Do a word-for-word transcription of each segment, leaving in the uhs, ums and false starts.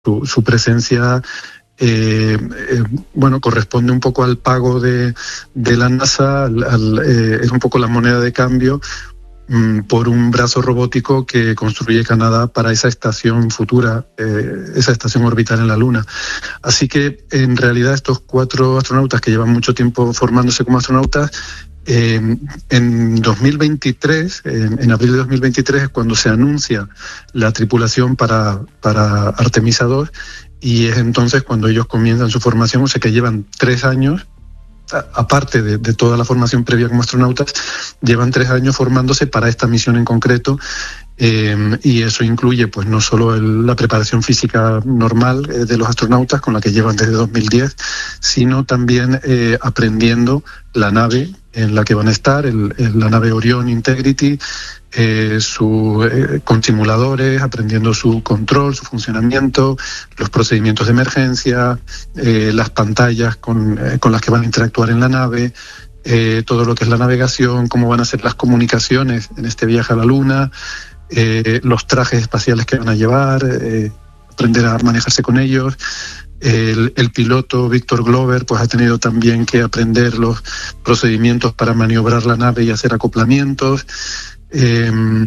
su, su presencia Eh, eh, bueno, corresponde un poco al pago de, de la NASA, al, al, eh, es un poco la moneda de cambio mm, por un brazo robótico que construye Canadá para esa estación futura, eh, esa estación orbital en la Luna. Así que en realidad estos cuatro astronautas que llevan mucho tiempo formándose como astronautas, Eh, en dos mil veintitrés, en, en abril de dos mil veintitrés es cuando se anuncia la tripulación para, para Artemisa dos, y es entonces cuando ellos comienzan su formación, o sea que llevan tres años, a, aparte de, de toda la formación previa como astronautas, llevan tres años formándose para esta misión en concreto. Eh, y eso incluye pues no solo el, la preparación física normal eh, de los astronautas, con la que llevan desde dos mil diez, sino también eh, aprendiendo la nave en la que van a estar, el, el, la nave Orion Integrity, eh, su, eh, con simuladores, aprendiendo su control, su funcionamiento, los procedimientos de emergencia, eh, las pantallas con, eh, con las que van a interactuar en la nave, eh, todo lo que es la navegación, cómo van a ser las comunicaciones en este viaje a la Luna, Eh, los trajes espaciales que van a llevar, eh, aprender a manejarse con ellos. El, el piloto Victor Glover pues ha tenido también que aprender los procedimientos para maniobrar la nave y hacer acoplamientos. Eh,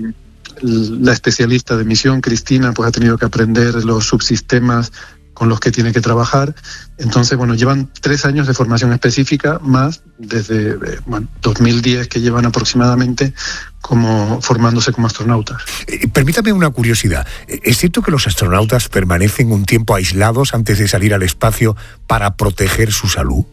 la especialista de misión, Cristina, pues ha tenido que aprender los subsistemas con los que tiene que trabajar. Entonces, bueno, llevan tres años de formación específica, más desde bueno, dos mil diez que llevan aproximadamente como formándose como astronautas. Eh, permítame una curiosidad. ¿Es cierto que los astronautas permanecen un tiempo aislados antes de salir al espacio para proteger su salud?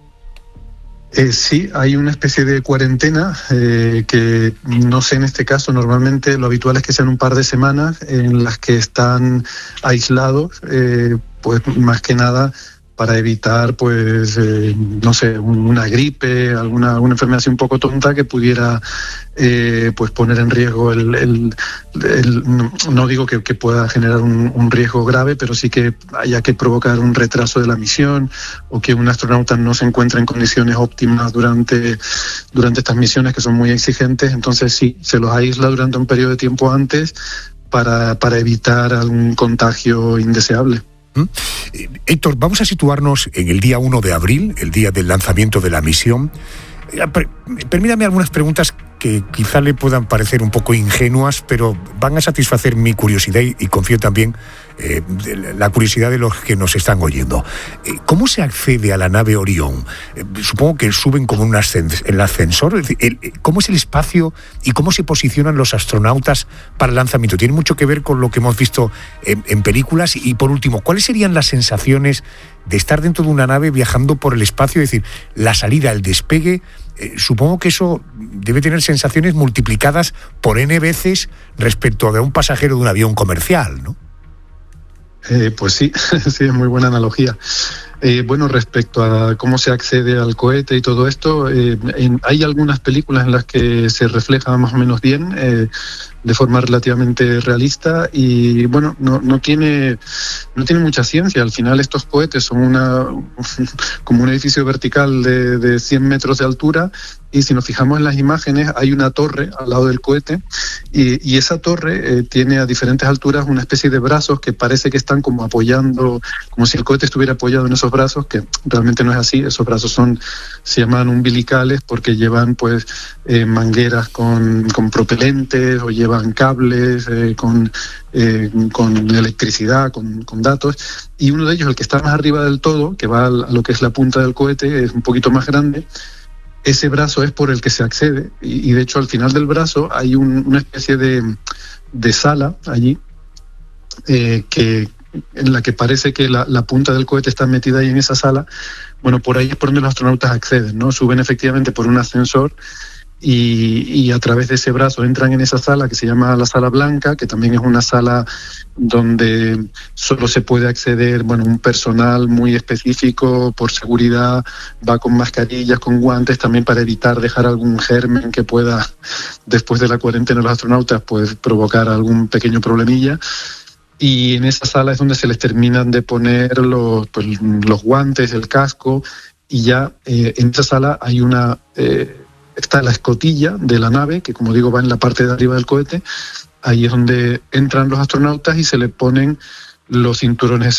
Eh, sí, hay una especie de cuarentena eh, que no sé en este caso, normalmente lo habitual es que sean un par de semanas en las que están aislados, eh, pues más que nada para evitar, pues, eh, no sé, una gripe, alguna, alguna enfermedad así un poco tonta que pudiera, eh, pues, poner en riesgo el, el, el no, no digo que, que pueda generar un, un riesgo grave, pero sí que haya que provocar un retraso de la misión o que un astronauta no se encuentre en condiciones óptimas durante, durante estas misiones que son muy exigentes. Entonces sí, se los aísla durante un periodo de tiempo antes para, para evitar algún contagio indeseable. ¿Mm? Héctor, vamos a situarnos en el día uno de abril, el día del lanzamiento de la misión. Permítame algunas preguntas que quizá le puedan parecer un poco ingenuas, pero van a satisfacer mi curiosidad y, y confío también eh, la curiosidad de los que nos están oyendo. Eh, ¿Cómo se accede a la nave Orión? Eh, supongo que suben como un ascens- el ascensor. Es decir, el, ¿cómo es el espacio y cómo se posicionan los astronautas para el lanzamiento? Tiene mucho que ver con lo que hemos visto en, en películas. Y por último, ¿cuáles serían las sensaciones de estar dentro de una nave viajando por el espacio? Es decir, la salida, el despegue. Eh, supongo que eso debe tener sensaciones multiplicadas por N veces respecto de un pasajero de un avión comercial, ¿no? Eh, pues sí, sí, es muy buena analogía. Eh, bueno, respecto a cómo se accede al cohete y todo esto, eh, en, hay algunas películas en las que se refleja más o menos bien, eh, de forma relativamente realista, y bueno, no, no tiene no tiene mucha ciencia. Al final estos cohetes son una como un edificio vertical de, de cien metros de altura, y si nos fijamos en las imágenes hay una torre al lado del cohete, y, y esa torre eh, tiene a diferentes alturas una especie de brazos que parece que están como apoyando, como si el cohete estuviera apoyado en esos brazos, que realmente no es así. Esos brazos son, se llaman umbilicales porque llevan pues eh, mangueras con, con propelentes, o llevan cables eh, con, eh, con electricidad, con, con datos, y uno de ellos, el que está más arriba del todo, que va a lo que es la punta del cohete, es un poquito más grande. Ese brazo es por el que se accede, y, y de hecho al final del brazo hay un, una especie de, de sala allí, eh, que en la que parece que la, la punta del cohete está metida ahí en esa sala. Bueno, por ahí es por donde los astronautas acceden, ¿no? Suben efectivamente por un ascensor y, y a través de ese brazo entran en esa sala que se llama la Sala Blanca, que también es una sala donde solo se puede acceder, bueno, un personal muy específico por seguridad, va con mascarillas, con guantes, también para evitar dejar algún germen que pueda, después de la cuarentena de los astronautas, pues provocar algún pequeño problemilla. Y en esa sala es donde se les terminan de poner los, pues, los guantes, el casco, y ya eh, en esa sala hay una eh, está la escotilla de la nave, que como digo va en la parte de arriba del cohete. Ahí es donde entran los astronautas y se les ponen los cinturones